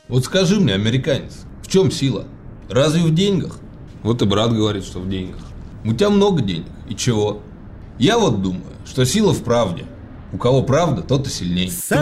Вот скажи мне, американец, в чем сила? Разве в деньгах? Вот и брат говорит, что в деньгах. У тебя много денег, и чего? Я вот думаю, что сила в правде. У кого правда, тот и сильней.